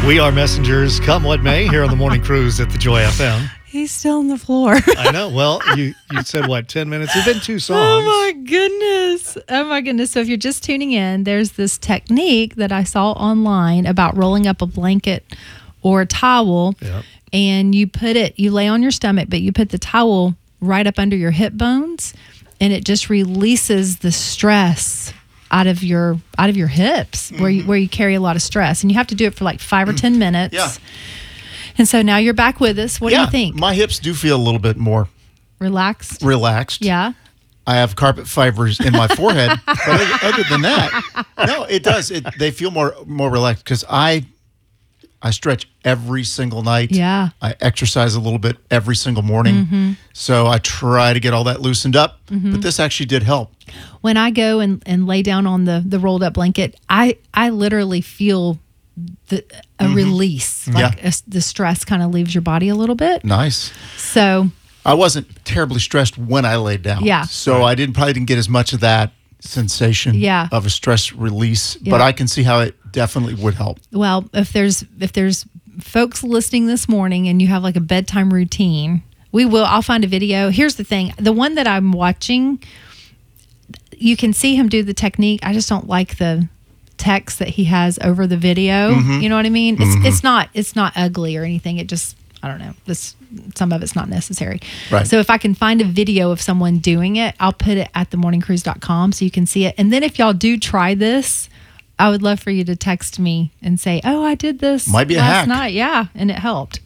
We are messengers, come what may, here on the Morning Cruise at the Joy FM. He's still on the floor. I know. Well, you said, what, 10 minutes? It's been 2 songs. Oh, my goodness. Oh, my goodness. So if you're just tuning in, there's this technique that I saw online about rolling up a blanket or a towel, and you lay on your stomach, but you put the towel right up under your hip bones, and it just releases the stress out of your hips, where you carry a lot of stress, and you have to do it for like 5 or 10 minutes. Yeah. And so now you're back with us. What do you think? My hips do feel a little bit more Relaxed. Yeah. I have carpet fibers in my forehead, but other than that, no, it does. They feel more relaxed because I stretch every single night. Yeah. I exercise a little bit every single morning. So I try to get all that loosened up, but this actually did help. When I go and lay down on the rolled up blanket, I literally feel a release. Like the stress kind of leaves your body a little bit. Nice. So I wasn't terribly stressed when I laid down. Yeah. So I probably didn't get as much of that sensation of a stress release, but I can see how it definitely would help. Well, if there's folks listening this morning and you have like a bedtime routine, I'll find a video. Here's the thing. The one that I'm watching, you can see him do the technique. I just don't like the text that he has over the video. You know what I mean? It's not ugly or anything. It just, I don't know. Some of it's not necessary. Right. So if I can find a video of someone doing it, I'll put it at themorningcruise.com so you can see it. And then if y'all do try this, I would love for you to text me and say, "Oh, I did this Might be a last hack. night." Yeah, and it helped.